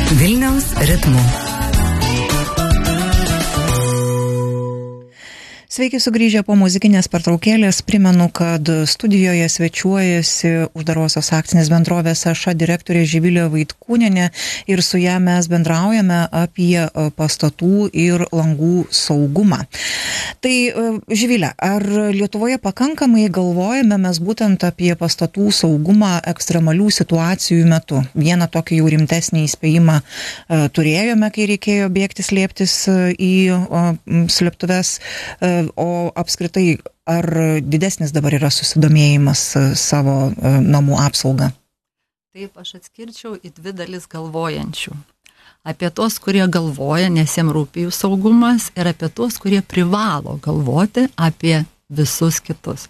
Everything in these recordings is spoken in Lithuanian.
Vilniaus ritmu. Sveiki sugrįžę po muzikinės pertraukėlės. Primenu, kad studijoje svečiuojasi uždarosios akcinės bendrovės Aša direktorė Živilė Vaitkūnienė ir su ją mes bendraujame apie pastatų ir langų saugumą. Tai Živilė, ar Lietuvoje pakankamai galvojame mes būtent apie pastatų saugumą ekstremalių situacijų metu? Vieną tokį jau rimtesnį įspėjimą turėjome, kai reikėjo bėgti slėptis į slėptuves. O apskritai, ar didesnis dabar yra susidomėjimas savo namų apsaugą? Taip, aš atskirčiau į dvi dalis galvojančių. Apie tos, kurie galvoja, nes jiems rūpi jų saugumas, ir apie tos, kurie privalo galvoti apie visus kitus.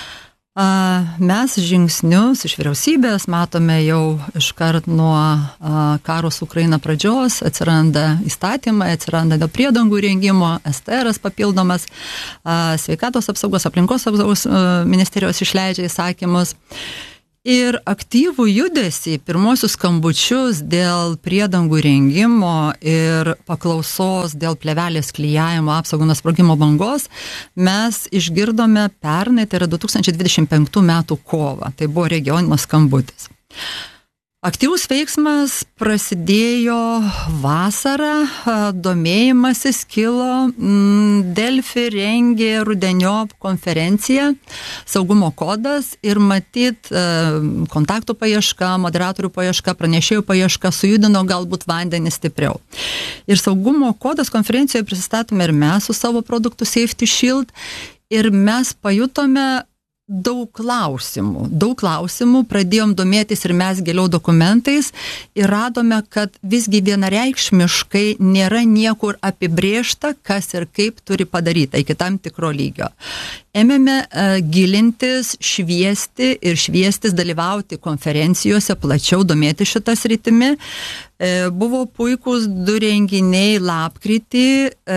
Mes žingsnius iš vyriausybės matome jau iškart nuo karo su Ukraina pradžios, atsiranda įstatymai, atsiranda dėl priedangų rengimo, STR'as papildomas, sveikatos apsaugos, aplinkos apsaugos ministerijos išleidžia įsakymus. Ir aktyvų judesį, pirmosius skambučius dėl priedangų rengimo ir paklausos dėl plėvelės klijavimo apsaugų nuo sprogimo bangos mes išgirdome pernai, tai yra 2025 metų kovą. Tai buvo regioninis skambutis. Aktyvus veiksmas prasidėjo vasarą, domėjimasis kilo, Delfi rengė rudeniop konferenciją, saugumo kodas ir matyt kontaktų paieška, moderatorių paieška, pranešėjų paieška sujudino galbūt vandenį stipriau. Ir saugumo kodas konferencijoje prisistatome ir mes su savo produktu Safety Shield ir mes pajutome daug klausimų, pradėjom domėtis ir mes giliau dokumentais ir radome, kad visgi vienareikšmiškai nėra niekur apibrėžta, kas ir kaip turi padaryta iki tam tikro lygio. Ėmėme gilintis, šviestis, dalyvauti konferencijose, plačiau domėti šitą sritimi. Buvo puikūs 2 renginiai lapkritį,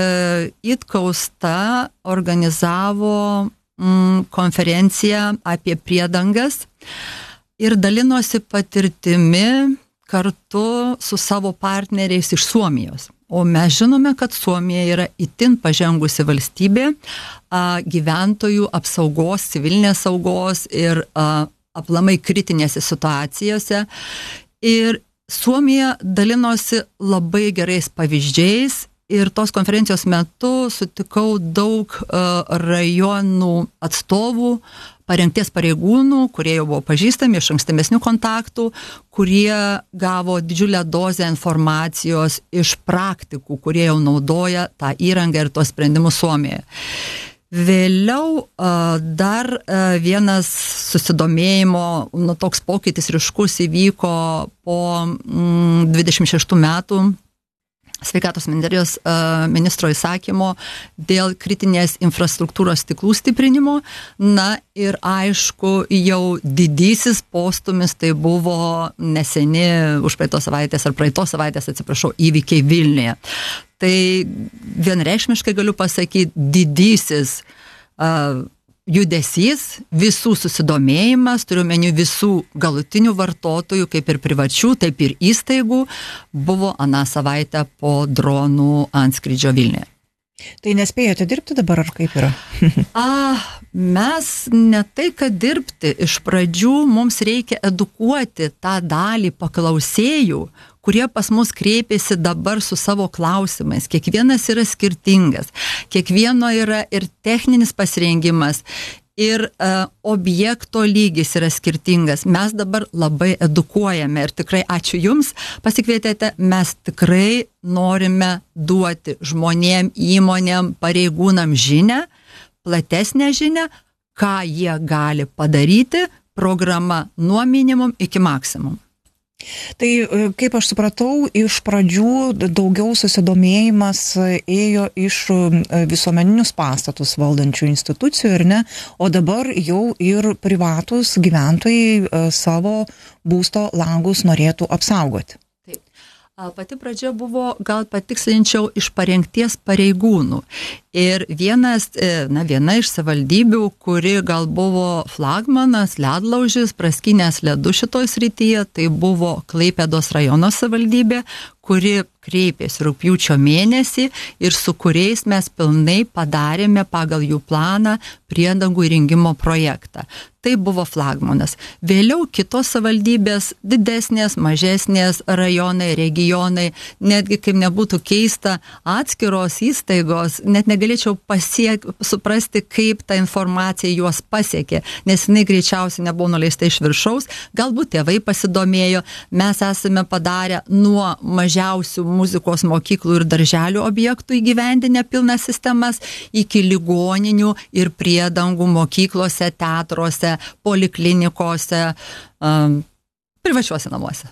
Itkausta organizavo konferenciją apie priedangas ir dalinosi patirtimi kartu su savo partneriais iš Suomijos. O mes žinome, kad Suomija yra itin pažengusi valstybė gyventojų apsaugos, civilinės saugos ir aplamai kritinėse situacijose. Ir Suomija dalinosi labai gerais pavyzdžiais. Ir tos konferencijos metu sutikau daug rajonų atstovų, parengties pareigūnų, kurie jau buvo pažįstami iš ankstesnių kontaktų, kurie gavo didžiulę dozę informacijos iš praktikų, kurie jau naudoja tą įrangą ir tos sprendimus Suomijoje. Vėliau dar vienas susidomėjimo, toks pokytis ryškus įvyko po 26 metų sveikatos ministerijos ministro įsakymo dėl kritinės infrastruktūros stiklų stiprinimo. Na ir aišku, jau didysis postumis tai buvo neseni praeitos savaitės, įvykiai Vilniuje. Tai vienreikšmiškai galiu pasakyti, didysis judesys, visų susidomėjimas, turiu omeny visų galutinių vartotojų, kaip ir privačių, taip ir įstaigų, buvo aną savaitę po dronų antskrydžio Vilniuje. Tai nespėjote dirbti dabar, ar kaip yra? Mes ne tai, kad dirbti. Iš pradžių mums reikia edukuoti tą dalį paklausėjų, kurie pas mus kreipėsi dabar su savo klausimais. Kiekvienas yra skirtingas. Kiekvieno yra ir techninis pasirengimas, ir objekto lygis yra skirtingas. Mes dabar labai edukuojame ir tikrai ačiū Jums, pasikvietėte, mes tikrai norime duoti žmonėm, įmonėm, pareigūnam žinią, platesnę žinią, ką jie gali padaryti, programa nuo minimum iki maksimum. Tai, kaip aš supratau, iš pradžių daugiau susidomėjimas ėjo iš visuomeninius pastatus valdančių institucijų, ir ne, o dabar jau ir privatus gyventojai savo būsto langus norėtų apsaugoti. Pati pradžia buvo, gal patikslinčiau, iš parengties pareigūnų. Ir viena iš savivaldybių, kuri gal buvo flagmanas, ledlaužis, praskinęs ledų šitoj srityje, tai buvo Klaipėdos rajono savivaldybė, kuri kreipėsi rugpjūčio mėnesį ir su kuriais mes pilnai padarėme pagal jų planą priedangų įrengimo projektą. Tai buvo flagmanas. Vėliau kitos savivaldybės, didesnės, mažesnės, rajonai, regionai, netgi kaip nebūtų keista, atskiros įstaigos, net negalėčiau suprasti, kaip ta informacija juos pasiekė, nes jinai greičiausiai nebuvo nuleista iš viršaus, galbūt tėvai pasidomėjo, mes esame padarę nuo mažiausių muzikos mokyklų ir darželių objektų įgyvendinę pilnas sistemas iki ligoninių ir priedangų mokyklose, teatruose, poliklinikose, privačiuose namuose.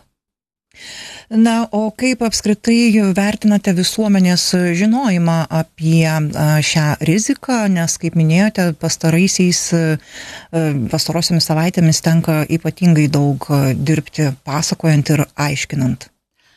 Na, o kaip apskritai vertinate visuomenės žinojimą apie šią riziką, nes, kaip minėjote, pastarosiomis savaitėmis tenka ypatingai daug dirbti, pasakojant ir aiškinant?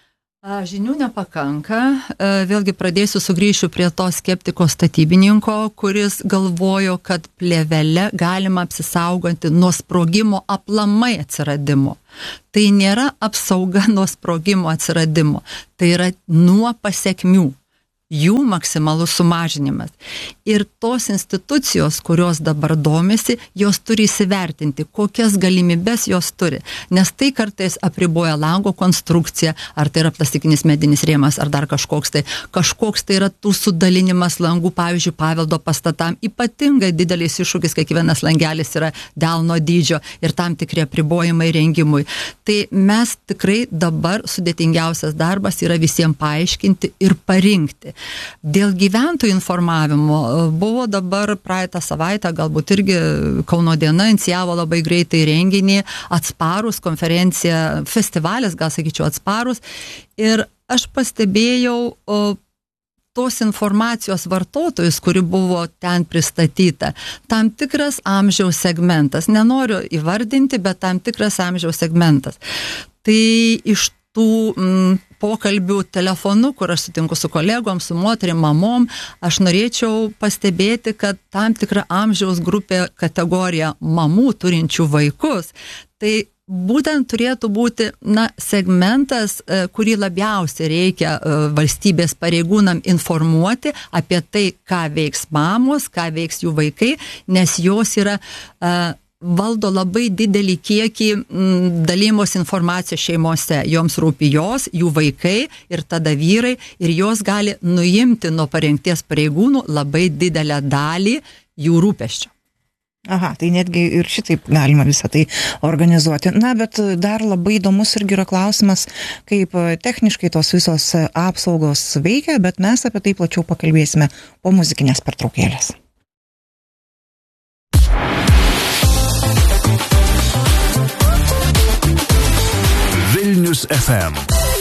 Žinių nepakanka. Vėlgi sugrįšiu prie to skeptiko statybininko, kuris galvojo, kad plėvele galima apsisaugoti nuo sprogimo aplamai atsiradimo. Tai nėra apsauga nuo sprogimo atsiradimo, tai yra nuo pasekmių. Jų maksimalus sumažinimas. Ir tos institucijos, kurios dabar domisi, jos turi įsivertinti, kokias galimybes jos turi. Nes tai kartais apriboja lango konstrukciją, ar tai yra plastikinis medinis rėmas, ar dar kažkoks tai yra tų sudalinimas langų, pavyzdžiui, paveldo pastatam. Ypatingai didelis iššūkis, kiekvienas langelis yra delno dydžio ir tam tikri apribojimai rengimui. Tai mes tikrai dabar sudėtingiausias darbas yra visiems paaiškinti ir parinkti. Dėl gyventojų informavimo buvo dabar praeitą savaitę, galbūt irgi Kauno diena inicijavo labai greitai renginį, Atsparus konferencija, festivalis, gal sakyčiau, Atsparus. Ir aš pastebėjau tos informacijos vartotojus, kuri buvo ten pristatyta, tam tikras amžiaus segmentas. Nenoriu įvardinti, bet tam tikras amžiaus segmentas. Tai iš tų pokalbių telefonu, kur aš sutinku su kolegom, su moterim, mamom, aš norėčiau pastebėti, kad tam tikra amžiaus grupė kategorija mamų turinčių vaikus, tai būtent turėtų būti segmentas, kurį labiausiai reikia valstybės pareigūnam informuoti apie tai, ką veiks mamos, ką veiks jų vaikai, nes jos yra valdo labai didelį kiekį dalymos informacijos šeimose. Joms rūpi jos, jų vaikai ir tada vyrai, ir jos gali nuimti nuo parengties pareigūnų labai didelę dalį jų rūpesčio. Aha, tai netgi ir šitaip galima visą tai organizuoti. Na, bet dar labai įdomus irgi yra klausimas, kaip techniškai tos visos apsaugos veikia, bet mes apie tai plačiau pakalbėsime po muzikinės pertraukėlės. Vilnius FM